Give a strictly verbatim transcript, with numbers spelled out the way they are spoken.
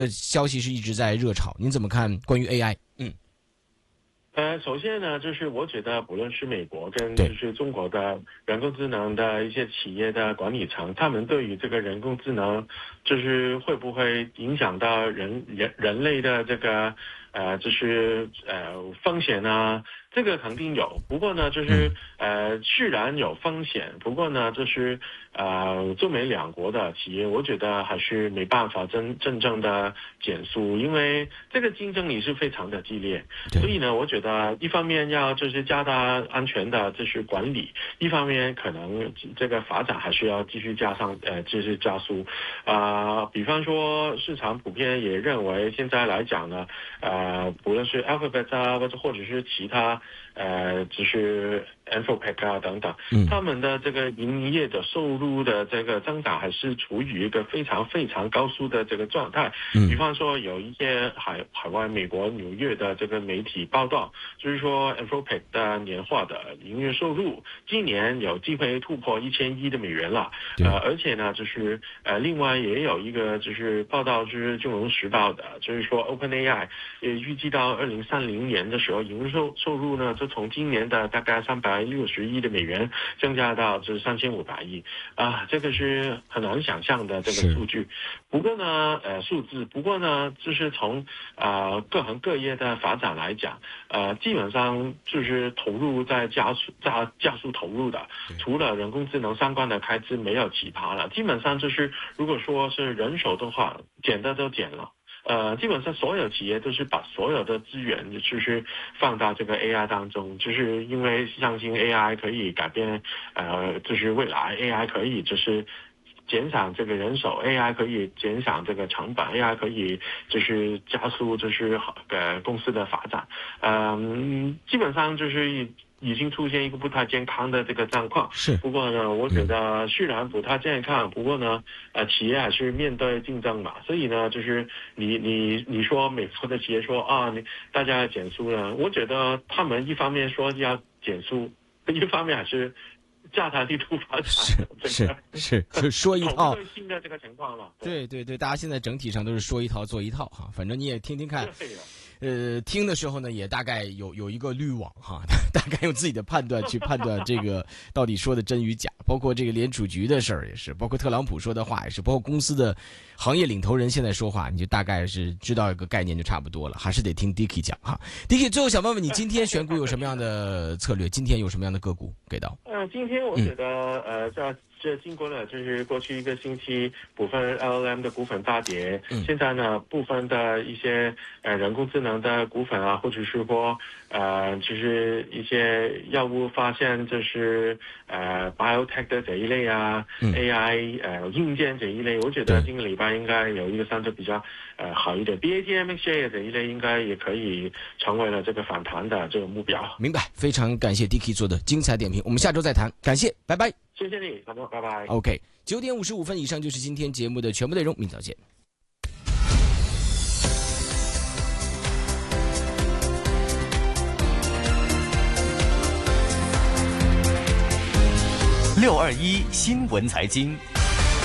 呃消息是一直在热炒，您怎么看关于 A I？ 嗯。 呃，首先呢，就是我觉得不论是美国跟对就是中国的人工智能的一些企业的管理层，他们对于这个人工智能，就是会不会影响到人人人类的这个呃，就是呃风险啊，这个肯定有。不过呢，就是呃虽然有风险，不过呢，就是呃中美两国的企业，我觉得还是没办法真真正的减速，因为这个竞争也是非常的激烈。所以呢，我觉得一方面要就是加大安全的就是管理，一方面可能这个发展还是要继续加上呃就是加速啊、呃。比方说市场普遍也认为现在来讲呢，呃，不论是 Alphabet 啊，或者或者是其他呃，就是 Anthropic 啊等等，他们的这个营业的收入的这个增长还是处于一个非常非常高速的这个状态。比方说有一些海海外美国纽约的这个媒体报道，就是说 Anthropic 的年化的营业收入今年有机会突破一千亿的美元了。呃，而且呢，就是呃，另外也有一个就是报道，就是《金融时报》的，就是说 OpenAI 也预计到二零三零年的时候，营收收入呢，就从今年的大概三百六十亿的美元增加到就是三千五百亿啊，这个是很难想象的这个数据。不过呢，呃，数字，不过呢，就是从啊、呃、各行各业的发展来讲，呃，基本上就是投入在加速加加速投入的，除了人工智能相关的开支没有奇葩了，基本上就是如果说是人手的话，减的都减了。呃，基本上所有企业都是把所有的资源就是放到这个 A I 当中，就是因为相信 A I 可以改变，呃，就是未来 A I 可以就是减少这个人手 ，A I 可以减少这个成本 ，A I 可以就是加速就是呃公司的发展，嗯、呃，基本上就是已经出现一个不太健康的这个状况。 是。 不过呢，我觉得虽然不太健康，不过呢，呃，企业还是面对竞争嘛，所以呢，就是你你你说美国的企业说啊，你大家要减速了，我觉得他们一方面说要减速，一方面还是加大力度发展。 是是是，就说一套新的这个情况了。 对对对，大家现在整体上都是说一套做一套哈，反正你也听听看。呃，听的时候呢，也大概有有一个滤网哈，大概用自己的判断去判断这个到底说的真与假。包括这个联储局的事儿也是，包括特朗普说的话也是，包括公司的行业领头人现在说话，你就大概是知道一个概念就差不多了。还是得听 Dicky 讲哈。Dicky 最后想问问你，今天选股有什么样的策略？今天有什么样的个股给到？ 呃，今天我觉得、嗯、呃，在这经过了就是过去一个星期部分 L L M 的股份大跌，嗯、现在呢部分的一些呃人工智能的股份啊，或者是说呃就是一些药物发现就是呃 biotech 的这一类啊、嗯、A I 呃硬件这一类，我觉得今个礼拜应该有一个相对比较呃好一点 ，B A T M X J 这一类应该也可以成为了这个反弹的这个目标。 明白，非常感谢 Dicky 做的精彩点评，我们下周再谈，感谢，拜拜。 谢谢你，好的，拜拜。 OK， 九点五十五分以上就是今天节目的全部内容，明早见。 六二一新闻财经。